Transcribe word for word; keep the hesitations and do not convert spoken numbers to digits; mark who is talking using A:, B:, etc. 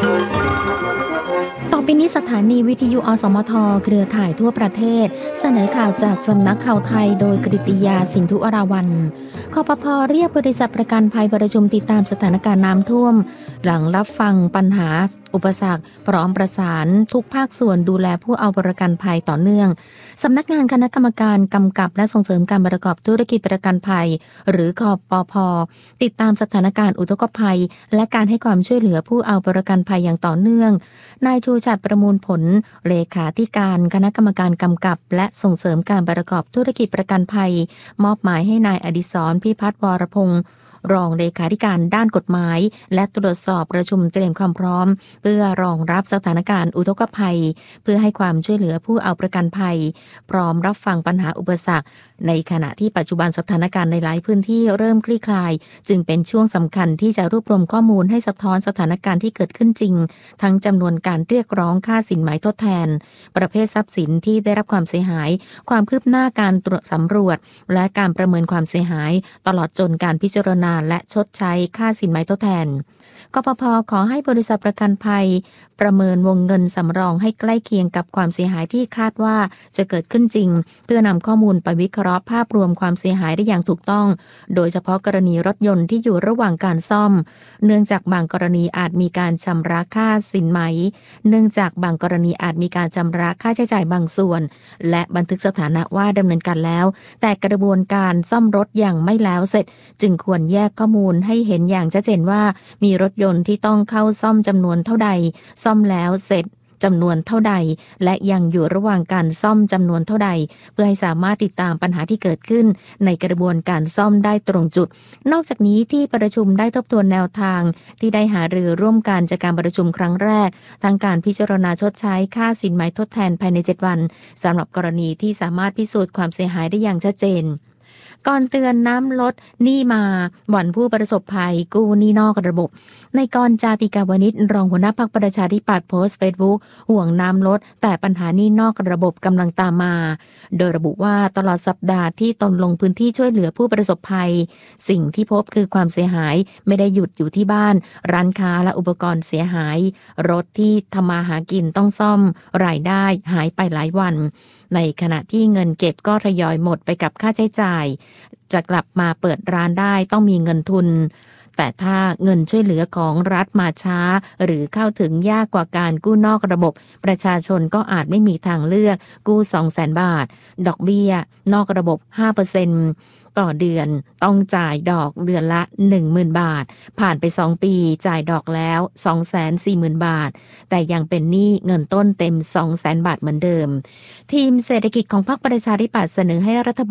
A: ต่อไปนี้สถานีวิทยุอสมทเครือข่ายทั่วประเทศเสนอข่าวจากสำนักข่าวไทยโดยกฤติยาสินธุอราวัลย์คปภ.เรียกบริษัทประกันภัยประชุมติดตามสถานการณ์น้ำท่วมหลังรับฟังปัญหาอุปสรรคพร้อมประสานทุกภาคส่วนดูแลผู้เอาประกันภัยต่อเนื่องสำนักงานคณะกรรมการกำกับและส่งเสริมการประกอบธุรกิจประกันภัยหรือคปภ.ติดตามสถานการณ์อุทกภัยและการให้ความช่วยเหลือผู้เอาประกันภัยอย่างต่อเนื่องนายชูชัดประมูลผลเลขาธิการคณะกรรมการกำกับและส่งเสริมการประกอบธุรกิจประกันภัยมอบหมายให้นายอดิศรพิพัฒน์วรพงษ์รองเลขาธิการด้านกฎหมายและตรวจสอบประชุมเตรียมความพร้อมเพื่อรองรับสถานการณ์อุทกภัยเพื่อให้ความช่วยเหลือผู้เอาประกันภัยพร้อมรับฟังปัญหาอุปสรรคในขณะที่ปัจจุบันสถานการณ์ในหลายพื้นที่เริ่มคลี่คลายจึงเป็นช่วงสำคัญที่จะรวบรวมข้อมูลให้สะท้อนสถานการณ์ที่เกิดขึ้นจริงทั้งจำนวนการเรียกร้องค่าสินไหมทดแทนประเภททรัพย์สินที่ได้รับความเสียหายความคืบหน้าการตรวจสำรวจและการประเมินความเสียหายตลอดจนการพิจารณาและชดใช้ค่าสินไหมทดแทนกปภ.ขอให้บริษัทประกันภัยประเมินวงเงินสำรองให้ใกล้เคียงกับความเสียหายที่คาดว่าจะเกิดขึ้นจริงเพื่อนำข้อมูลไปวิเคราะห์ภาพรวมความเสียหายได้อย่างถูกต้องโดยเฉพาะกรณีรถยนต์ที่อยู่ระหว่างการซ่อมเนื่องจากบางกรณีอาจมีการชำระค่าสินไหมเนื่องจากบางกรณีอาจมีการชำระค่าใช้จ่ายบางส่วนและบันทึกสถานะว่าดำเนินการแล้วแต่กระบวนการซ่อมรถยังไม่แล้วเสร็จจึงควรแยกข้อมูลให้เห็นอย่างชัดเจนว่ามีรถยนต์ที่ต้องเข้าซ่อมจำนวนเท่าใดซ่อมแล้วเสร็จจำนวนเท่าใดและยังอยู่ระหว่างการซ่อมจำนวนเท่าใดเพื่อให้สามารถติดตามปัญหาที่เกิดขึ้นในกระบวนการซ่อมได้ตรงจุดนอกจากนี้ที่ประชุมได้ทบทวนแนวทางที่ได้หารือร่วมกันจากการประชุมครั้งแรกทั้งการพิจารณาชดใช้ค่าสินไหมทดแทนภายในเจ็ดวันสำหรับกรณีที่สามารถพิสูจน์ความเสียหายได้อย่างชัดเจนก่อนเตือนน้ำลดหนี้มาหวั่นผู้ประสบภัยกู้หนี้นอกระบบในกรจาติกาวนิชรองหัวหน้าพรรคประชาธิปัตย์โพสต์เฟซบุ๊กห่วงน้ำลดแต่ปัญหาหนี้นอกระบบกำลังตามมาโดยระบุว่าตลอดสัปดาห์ที่ตนลงพื้นที่ช่วยเหลือผู้ประสบภัยสิ่งที่พบคือความเสียหายไม่ได้หยุดอยู่ที่บ้านร้านค้าและอุปกรณ์เสียหายรถที่ทำมาหากินต้องซ่อมรายได้หายไปหลายวันในขณะที่เงินเก็บก็ทยอยหมดไปกับค่าใช้จ่ายจะกลับมาเปิดร้านได้ต้องมีเงินทุนแต่ถ้าเงินช่วยเหลือของรัฐมาช้าหรือเข้าถึงยากกว่าการกู้นอกระบบประชาชนก็อาจไม่มีทางเลือกกู้ สองแสน บาทดอกเบี้ยนอกระบบ ห้าเปอร์เซ็นต์ต่อเดือนต้องจ่ายดอกเดือนละ หนึ่งหมื่น บาทผ่านไปสองปีจ่ายดอกแล้ว สองแสนสี่หมื่น บาทแต่ยังเป็นหนี้เงินต้นเต็ม สองแสน บาทเหมือนเดิมทีมเศรษฐกิจของพรรคประชาธิปัตย์เสนอให้รัฐ